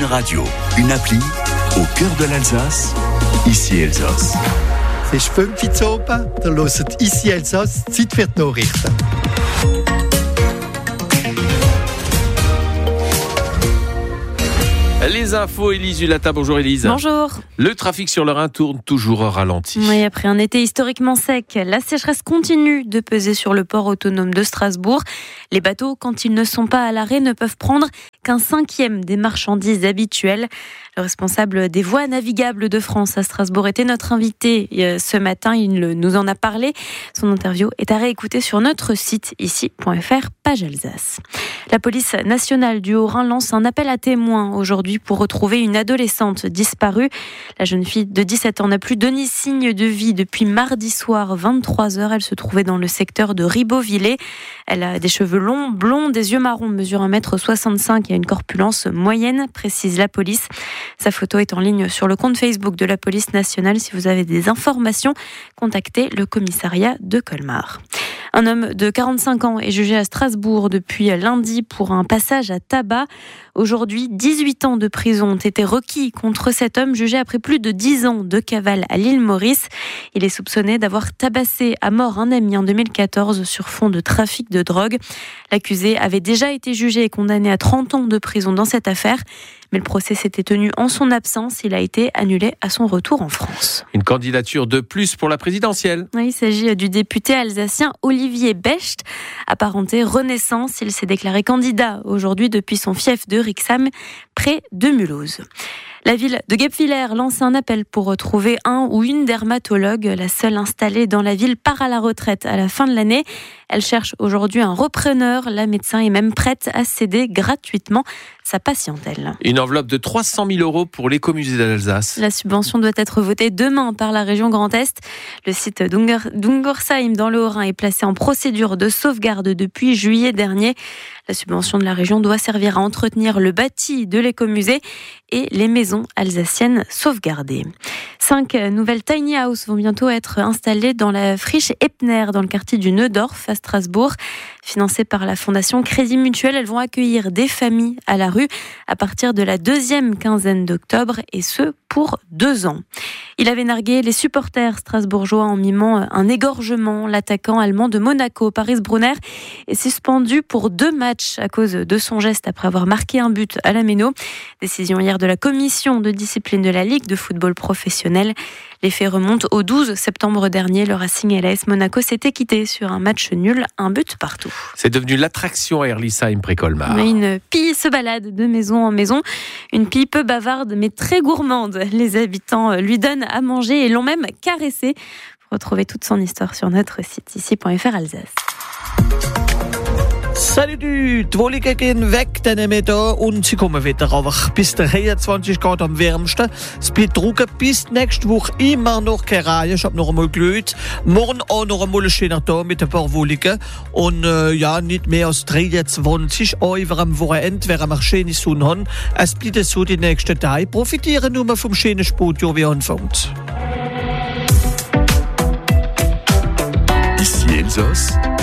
radio, une appli au cœur de l'Alsace, ici Elsass. Es ist 5 Uhr oben, da hört ici Elsass, Zeit für die Nachrichten. Les infos, Élise Ulata. Bonjour Élise. Bonjour. Le trafic sur le Rhin tourne toujours au ralenti. Oui, après un été historiquement sec, la sécheresse continue de peser sur le port autonome de Strasbourg. Les bateaux, quand ils ne sont pas à l'arrêt, ne peuvent prendre qu'un 1/5 des marchandises habituelles. Le responsable des voies navigables de France à Strasbourg était notre invité ce matin. Il nous en a parlé. Son interview est à réécouter sur notre site ici.fr, page Alsace. La police nationale du Haut-Rhin lance un appel à témoins aujourd'hui pour retrouver une adolescente disparue. La jeune fille de 17 ans n'a plus donné signe de vie depuis mardi soir, 23h. Elle se trouvait dans le secteur de Ribeauvillé. Elle a des cheveux longs, blonds, des yeux marrons, mesure 1m65 et a une corpulence moyenne, précise la police. Sa photo est en ligne sur le compte Facebook de la police nationale. Si vous avez des informations, contactez le commissariat de Colmar. Un homme de 45 ans est jugé à Strasbourg depuis lundi pour un passage à tabac. Aujourd'hui, 18 ans de prison ont été requis contre cet homme jugé après plus de 10 ans de cavale à l'île Maurice. Il est soupçonné d'avoir tabassé à mort un ami en 2014 sur fond de trafic de drogue. L'accusé avait déjà été jugé et condamné à 30 ans de prison dans cette affaire. Mais le procès s'était tenu en son absence. Il a été annulé à son retour en France. Une candidature de plus pour la présidentielle. Oui, il s'agit du député alsacien Olivier Becht, apparenté Renaissance. Il s'est déclaré candidat aujourd'hui depuis son fief de Rixheim, près de Mulhouse. La ville de Guebwiller lance un appel pour retrouver un ou une dermatologue. La seule installée dans la ville part à la retraite à la fin de l'année. Elle cherche aujourd'hui un repreneur. La médecin est même prête à céder gratuitement sa patientèle. Une enveloppe de 300 000 € pour l'écomusée d'Alsace. La subvention doit être votée demain par la région Grand Est. Le site d'Ungersheim dans le Haut-Rhin est placé en procédure de sauvegarde depuis juillet dernier. La subvention de la région doit servir à entretenir le bâti de l'écomusée et les maisons alsaciennes sauvegardées. 5 nouvelles tiny houses vont bientôt être installées dans la friche Epner, dans le quartier du Neudorf à Strasbourg. Financées par la fondation Crédit Mutuel, elles vont accueillir des familles à la rue à partir de la 2e quinzaine d'octobre, et ce pour 2 ans. Il avait nargué les supporters strasbourgeois en mimant un égorgement. L'attaquant allemand de Monaco, Paris Brunner, est suspendu pour 2 matchs à cause de son geste après avoir marqué un but à la Méno. Décision hier de la commission de discipline de la Ligue de football professionnel. Les faits remontent au 12 septembre dernier. Le Racing et l'AS Monaco s'étaient quittés sur un match nul, un but partout. C'est devenu l'attraction à Herlisheim près Colmar. Une pie se balade de maison en maison. Une pie peu bavarde mais très gourmande. Les habitants lui donnent à manger et l'ont même caressé. Vous retrouvez toute son histoire sur notre site ici.fr Alsace. Salut du, die Wolken gehen weg, dann nehmen wir da und sie kommen wieder. Aber bis der 23 Grad am wärmsten. Es bleibt trocken bis nächste Woche immer noch keine Reihe. Ich habe noch einmal gelüht. Morgen auch noch einmal ein schöner Tag mit ein paar Wolken. Und ja, nicht mehr als 23. Auch über am Wochenende, während wir schöne Sonne haben. Es bleibt so die nächsten Tage. Profitieren nur vom schönen Sportjahr, wie anfängt. Ici Elsass.